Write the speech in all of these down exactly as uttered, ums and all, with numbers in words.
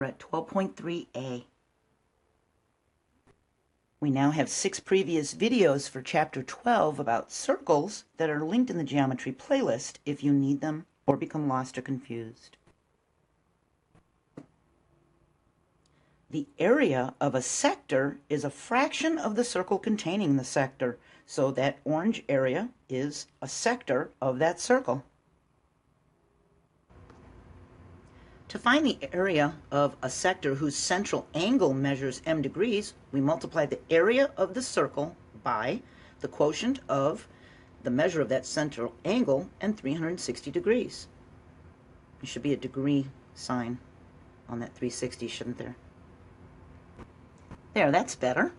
We're at twelve point three A. We now have six previous videos for Chapter twelve about circles that are linked in the geometry playlist if you need them or become lost or confused. The area of a sector is a fraction of the circle containing the sector, so that orange area is a sector of that circle. To find the area of a sector whose central angle measures m degrees, we multiply the area of the circle by the quotient of the measure of that central angle and three hundred sixty degrees. There should be a degree sign on that three hundred sixty, shouldn't there? There, that's better.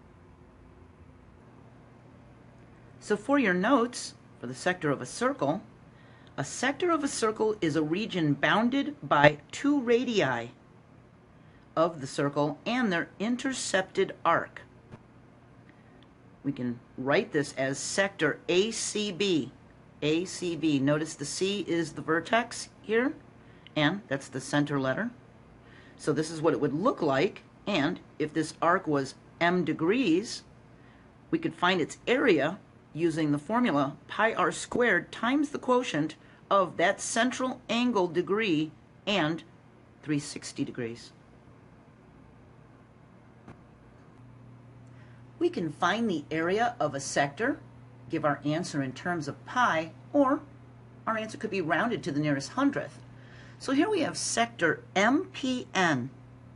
So for your notes, for the sector of a circle, a sector of a circle is a region bounded by two radii of the circle and their intercepted arc. We can write this as sector A C B. A C B. Notice the C is the vertex here, and that's the center letter. So this is what it would look like, and if this arc was m degrees, we could find its area using the formula pi r squared times the quotient of that central angle degree and three hundred sixty degrees. We can find the area of a sector, give our answer in terms of pi, or our answer could be rounded to the nearest hundredth. So here we have sector M P N,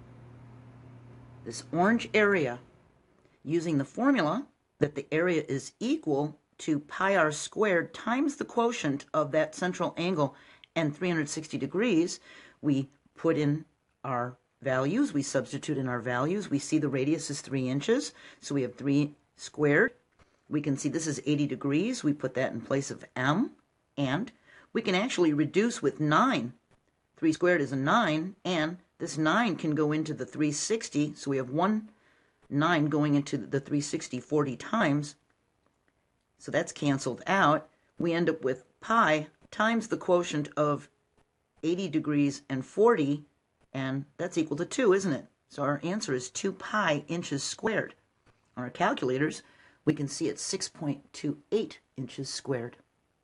this orange area, using the formula that the area is equal to pi r squared times the quotient of that central angle and three hundred sixty degrees. We put in our values, we substitute in our values, we see the radius is three inches, so we have three squared. We can see this is eighty degrees, we put that in place of m, and we can actually reduce with nine. three squared is a nine, and this nine can go into the three hundred sixty, so we have one nine going into the three hundred sixty forty times. So that's canceled out. We end up with pi times the quotient of eighty degrees and forty, and that's equal to two, isn't it? So our answer is two pi inches squared. On our calculators, we can see it's six point two eight inches squared.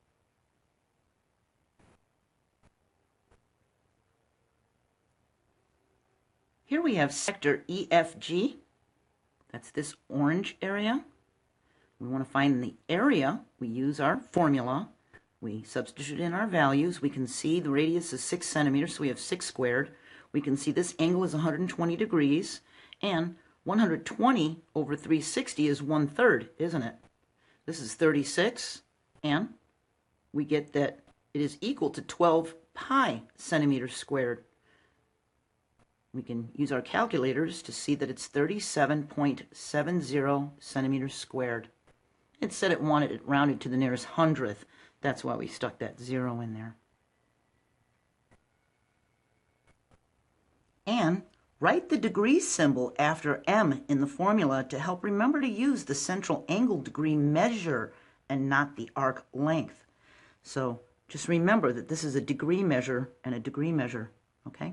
Here we have sector E F G. That's this orange area. We want to find the area. We use our formula. We substitute in our values. We can see the radius is six centimeters, so we have six squared. We can see this angle is one hundred twenty degrees, and one hundred twenty over three hundred sixty is one third, isn't it? This is thirty-six, and we get that it is equal to twelve pi centimeters squared. We can use our calculators to see that it's thirty-seven point seven zero centimeters squared. It said it wanted it rounded to the nearest hundredth. That's why we stuck that zero in there. And write the degree symbol after m in the formula to help remember to use the central angle degree measure and not the arc length. So just remember that this is a degree measure and a degree measure, okay?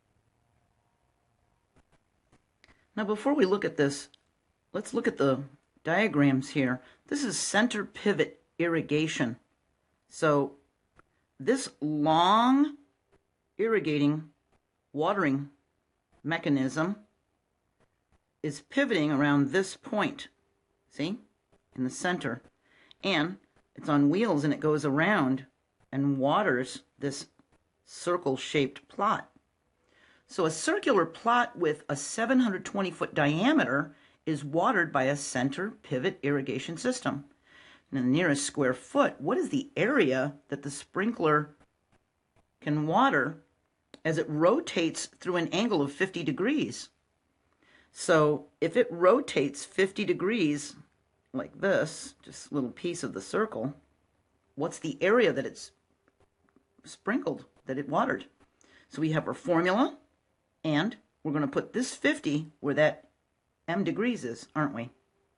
Now before we look at this, let's look at the diagrams here. This is center pivot irrigation. So this long irrigating watering mechanism is pivoting around this point, see, in the center, and it's on wheels and it goes around and waters this circle-shaped plot. So a circular plot with a seven hundred twenty foot diameter is watered by a center pivot irrigation system. And in the nearest square foot, what is the area that the sprinkler can water as it rotates through an angle of fifty degrees? So if it rotates fifty degrees like this, just a little piece of the circle, what's the area that it's sprinkled, that it watered? So we have our formula, and we're going to put this fifty where that m degrees is, aren't we?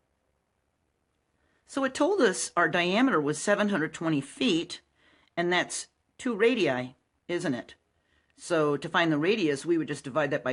So it told us our diameter was seven hundred twenty feet, and that's two radii, isn't it? So to find the radius, we would just divide that by